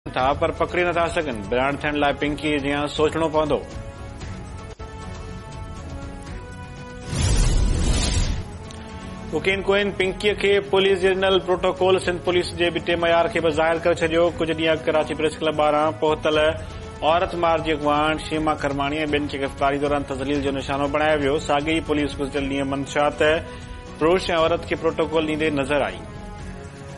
था पर पकड़ी नथा सघनि। ब्रांड थियण लाइ पिंकी जीअं सोचणो पवंदो। कुकीन कोइन पिंकीअ खे police general protocol Sindh police जे ॿिटे मयार खे बि ज़ाहिर करे छडि॒यो। कुझु ॾींहं अॻु कराची प्रेस क्लब पारां पहुतल औरत मार जी अॻवान शीमा खरमाणी ऐं ॿिनि खे गिरफ़्तारी दौरान तज़लील जो निशानो बणायो वियो। साॻी पुलिस गुज़िरियल ॾींहुं मंशात पुरुष ऐं औरत खे प्रोटोकॉल ॾींदे नज़र आई।